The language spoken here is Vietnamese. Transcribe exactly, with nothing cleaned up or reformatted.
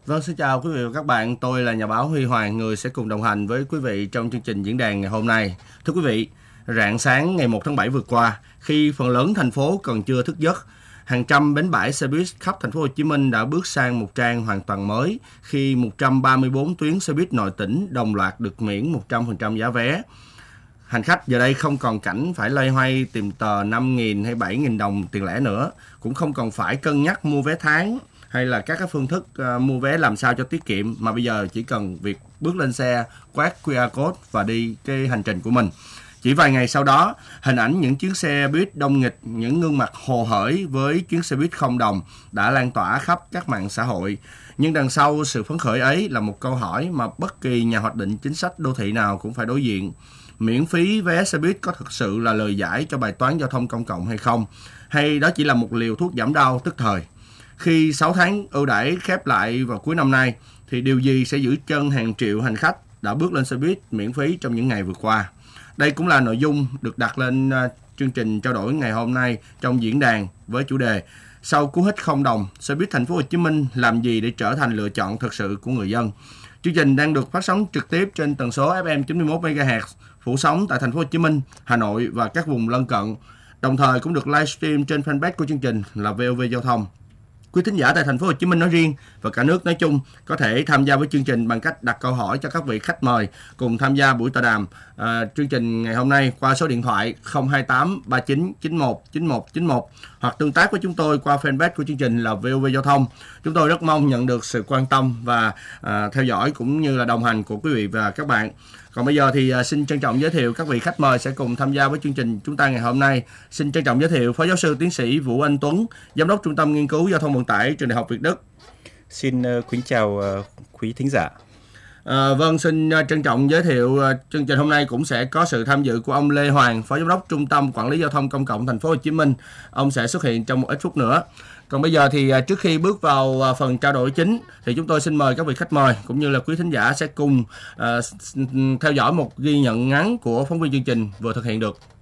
Vâng, xin chào quý vị và các bạn. Tôi là nhà báo Huy Hoàng, người sẽ cùng đồng hành với quý vị trong chương trình diễn đàn ngày hôm nay. Thưa quý vị, rạng sáng ngày một tháng bảy vừa qua, khi phần lớn thành phố còn chưa thức giấc, hàng trăm bến bãi xe buýt khắp thành phố Hồ Chí Minh đã bước sang một trang hoàn toàn mới khi một trăm ba mươi tư tuyến xe buýt nội tỉnh đồng loạt được miễn một trăm phần trăm giá vé. Hành khách giờ đây không còn cảnh phải loay hoay tìm tờ năm nghìn hay bảy nghìn đồng tiền lẻ nữa, cũng không còn phải cân nhắc mua vé tháng hay là các cái phương thức uh, mua vé làm sao cho tiết kiệm, mà bây giờ chỉ cần việc bước lên xe, quét quy rờ code và đi cái hành trình của mình. Chỉ vài ngày sau đó, hình ảnh những chuyến xe buýt đông nghịch, những gương mặt hồ hởi với chuyến xe buýt không đồng đã lan tỏa khắp các mạng xã hội. Nhưng đằng sau sự phấn khởi ấy là một câu hỏi mà bất kỳ nhà hoạch định chính sách đô thị nào cũng phải đối diện. Miễn phí vé xe buýt có thực sự là lời giải cho bài toán giao thông công cộng hay không? Hay đó chỉ là một liều thuốc giảm đau tức thời? Khi sáu tháng ưu đãi khép lại vào cuối năm nay, thì điều gì sẽ giữ chân hàng triệu hành khách đã bước lên xe buýt miễn phí trong những ngày vừa qua? Đây cũng là nội dung được đặt lên uh, chương trình trao đổi ngày hôm nay trong diễn đàn với chủ đề sau cú hích không đồng, xe buýt thành phố Hồ Chí Minh làm gì để trở thành lựa chọn thực sự của người dân? Chương trình đang được phát sóng trực tiếp trên tần số ép em chín mươi mốt mê ga héc phủ sóng tại thành phố Hồ Chí Minh, Hà Nội và các vùng lân cận. Đồng thời cũng được livestream trên fanpage của chương trình là vê o vê Giao thông. Quý thính giả tại thành phố Hồ Chí Minh nói riêng và cả nước nói chung có thể tham gia với chương trình bằng cách đặt câu hỏi cho các vị khách mời cùng tham gia buổi tọa đàm à, chương trình ngày hôm nay qua số điện thoại không hai tám ba chín chín một chín một chín một hoặc tương tác với chúng tôi qua fanpage của chương trình là vê o vê Giao thông. Chúng tôi rất mong nhận được sự quan tâm và à, theo dõi cũng như là đồng hành của quý vị và các bạn. Còn bây giờ thì uh, xin trân trọng giới thiệu các vị khách mời sẽ cùng tham gia với chương trình chúng ta ngày hôm nay. Xin trân trọng giới thiệu Phó Giáo sư Tiến sĩ Vũ Anh Tuấn, Giám đốc Trung tâm Nghiên cứu Giao thông Vận tải Trường Đại học Việt Đức. Xin uh, kính chào uh, quý thính giả. À, vâng, xin uh, trân trọng giới thiệu uh, chương trình hôm nay cũng sẽ có sự tham dự của ông Lê Hoàng, Phó Giám đốc Trung tâm Quản lý Giao thông Công cộng Thành phố Hồ Chí Minh. Ông sẽ xuất hiện trong một ít phút nữa. Còn bây giờ thì trước khi bước vào phần trao đổi chính thì chúng tôi xin mời các vị khách mời cũng như là quý thính giả sẽ cùng uh, theo dõi một ghi nhận ngắn của phóng viên chương trình vừa thực hiện được.